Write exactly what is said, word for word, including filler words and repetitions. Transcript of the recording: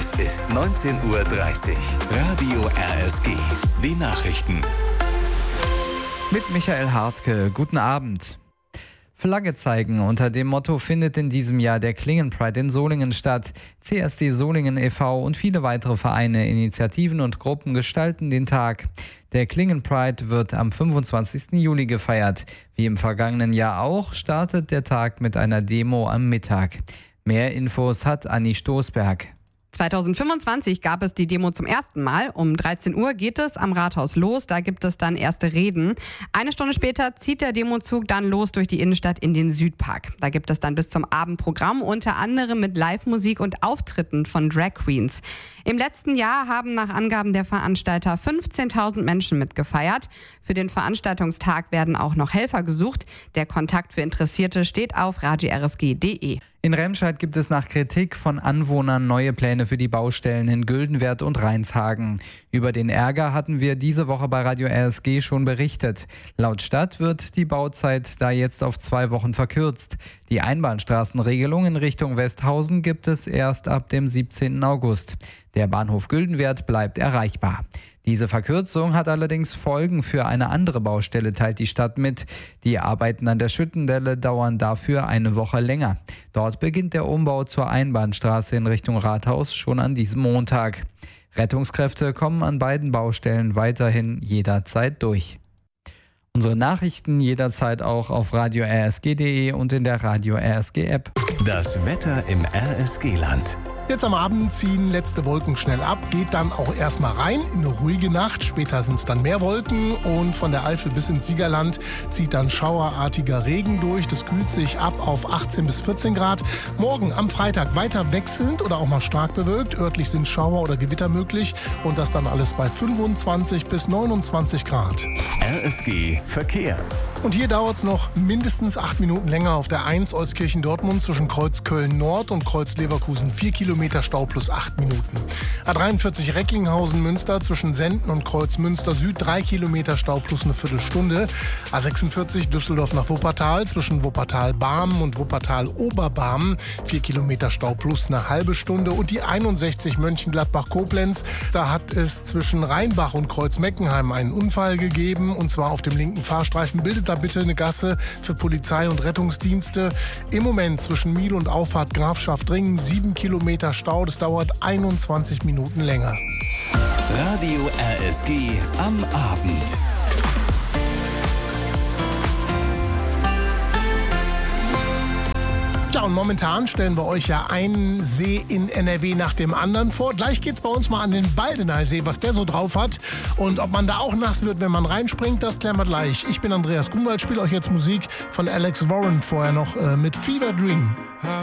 Es ist neunzehn Uhr dreißig. Radio R S G. Die Nachrichten. Mit Michael Hartke. Guten Abend. Flagge zeigen. Unter dem Motto findet in diesem Jahr der Klingen Pride in Solingen statt. C S D Solingen e V und viele weitere Vereine, Initiativen und Gruppen gestalten den Tag. Der Klingen Pride wird am fünfundzwanzigsten Juli gefeiert. Wie im vergangenen Jahr auch, startet der Tag mit einer Demo am Mittag. Mehr Infos hat Anni Stoßberg. zweitausendfünfundzwanzig gab es die Demo zum ersten Mal. Um dreizehn Uhr geht es am Rathaus los. Da gibt es dann erste Reden. Eine Stunde später zieht der Demozug dann los durch die Innenstadt in den Südpark. Da gibt es dann bis zum Abendprogramm, unter anderem mit Live-Musik und Auftritten von Drag Queens. Im letzten Jahr haben nach Angaben der Veranstalter fünfzehntausend Menschen mitgefeiert. Für den Veranstaltungstag werden auch noch Helfer gesucht. Der Kontakt für Interessierte steht auf radio r s g punkt d e. In Remscheid gibt es nach Kritik von Anwohnern neue Pläne für die Baustellen in Güldenwerd und Reinshagen. Über den Ärger hatten wir diese Woche bei Radio R S G schon berichtet. Laut Stadt wird die Bauzeit da jetzt auf zwei Wochen verkürzt. Die Einbahnstraßenregelung in Richtung Westhausen gibt es erst ab dem siebzehnten August. Der Bahnhof Güldenwerd bleibt erreichbar. Diese Verkürzung hat allerdings Folgen für eine andere Baustelle, teilt die Stadt mit. Die Arbeiten an der Schüttendelle dauern dafür eine Woche länger. Dort beginnt der Umbau zur Einbahnstraße in Richtung Rathaus schon an diesem Montag. Rettungskräfte kommen an beiden Baustellen weiterhin jederzeit durch. Unsere Nachrichten jederzeit auch auf radio r s g punkt d e und in der Radio R S G App. Das Wetter im R S G-Land. Jetzt am Abend ziehen letzte Wolken schnell ab, geht dann auch erstmal rein in eine ruhige Nacht. Später sind es dann mehr Wolken und von der Eifel bis ins Siegerland zieht dann schauerartiger Regen durch. Das kühlt sich ab auf achtzehn bis vierzehn Grad. Morgen am Freitag weiter wechselnd oder auch mal stark bewölkt. Örtlich sind Schauer oder Gewitter möglich und das dann alles bei fünfundzwanzig bis neunundzwanzig Grad. R S G Verkehr. Und hier dauert es noch mindestens acht Minuten länger auf der eins Euskirchen-Dortmund zwischen Kreuz Köln-Nord und Kreuz Leverkusen. Vier Kilometer Stau plus acht Minuten. A dreiundvierzig Recklinghausen-Münster zwischen Senden und Kreuz Münster-Süd. Drei Kilometer Stau plus eine Viertelstunde. A sechsundvierzig Düsseldorf nach Wuppertal zwischen Wuppertal-Barmen und Wuppertal-Oberbarmen. Vier Kilometer Stau plus eine halbe Stunde. Und die einundsechzig Mönchengladbach-Koblenz. Da hat es zwischen Rheinbach und Kreuz Meckenheim einen Unfall gegeben. Und zwar auf dem linken Fahrstreifen. Bildet da bitte eine Gasse für Polizei und Rettungsdienste. Im Moment zwischen Miel und Auffahrt Grafschaft-Ringen sieben Kilometer Stau. Das dauert einundzwanzig Minuten länger. Radio R S G am Abend. Ja, und momentan stellen wir euch ja einen See in N R W nach dem anderen vor. Gleich geht's bei uns mal an den Baldeneysee, was der so drauf hat. Und ob man da auch nass wird, wenn man reinspringt, das klären wir gleich. Ich bin Andreas Grunwald, spiele euch jetzt Musik von Alex Warren, vorher noch äh, mit Fever Dream.